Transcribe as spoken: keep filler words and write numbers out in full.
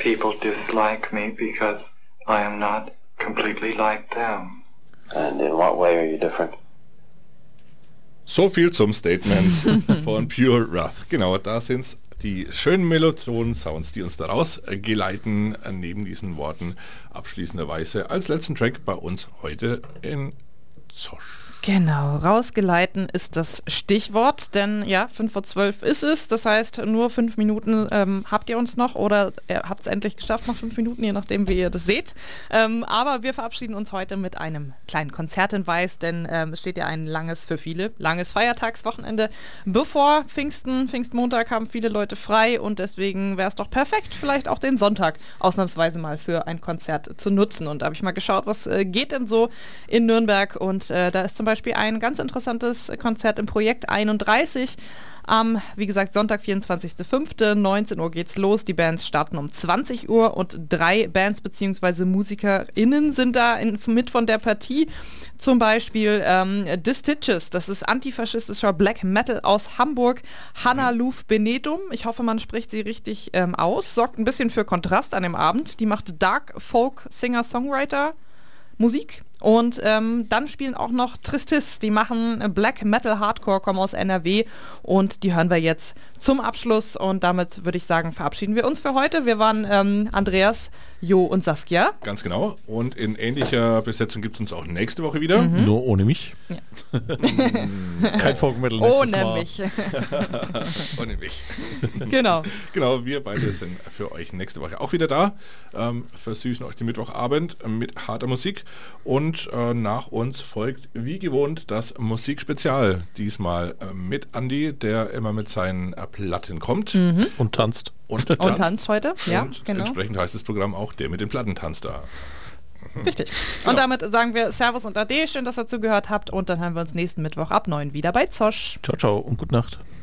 people dislike me because I am not completely like them. And in what way are you different? So viel zum Statement von Pure Wrath. Genau, da sind es die schönen Mellotron-Sounds, die uns daraus äh, geleiten, äh, neben diesen Worten abschließenderweise als letzten Track bei uns heute in Zosch. Genau, rausgeleiten ist das Stichwort, denn ja, fünf vor zwölf ist es, das heißt nur fünf Minuten ähm, habt ihr uns noch oder ihr habt es endlich geschafft, noch fünf Minuten, je nachdem wie ihr das seht. Ähm, aber wir verabschieden uns heute mit einem kleinen Konzerthinweis, denn ähm, es steht ja ein langes, für viele, langes Feiertagswochenende bevor. Pfingsten, Pfingstmontag haben viele Leute frei und deswegen wäre es doch perfekt, vielleicht auch den Sonntag ausnahmsweise mal für ein Konzert zu nutzen. Und da habe ich mal geschaut, was äh, geht denn so in Nürnberg und äh, da ist zum Beispiel ein ganz interessantes Konzert im Projekt einunddreißig. Am, wie gesagt, Sonntag, vierundzwanzigster fünfter neunzehn Uhr geht's los. Die Bands starten um zwanzig Uhr und drei Bands bzw. MusikerInnen sind da in, mit von der Partie. Zum Beispiel ähm, The Stitches, das ist antifaschistischer Black Metal aus Hamburg. Hanna Luf Benedum, ich hoffe, man spricht sie richtig ähm, aus, sorgt ein bisschen für Kontrast an dem Abend. Die macht Dark Folk Singer-Songwriter Musik. Und ähm, dann spielen auch noch Tristis, die machen Black Metal Hardcore, kommen aus N R W und die hören wir jetzt zum Abschluss und damit würde ich sagen, verabschieden wir uns für heute. Wir waren ähm, Andreas, Jo und Saskia. Ganz genau. Und in ähnlicher Besetzung gibt es uns auch nächste Woche wieder. Mhm. Nur ohne mich. Ja. Kein Folk Metal nächstes Ohne Mal. mich. Ohne mich. Genau. Genau, wir beide sind für euch nächste Woche auch wieder da. Ähm, versüßen euch den Mittwochabend mit harter Musik und äh, nach uns folgt wie gewohnt das Musikspezial. Diesmal äh, mit Andi, der immer mit seinen äh, Platten kommt. Mhm. Und tanzt. Und tanzt. Und tanzt heute, ja, und genau. Entsprechend heißt das Programm auch der mit den Platten tanzt da. Richtig. Genau. Und damit sagen wir Servus und Ade, schön, dass ihr zugehört habt und dann hören wir uns nächsten Mittwoch ab neun wieder bei Zosch. Ciao, ciao und gute Nacht.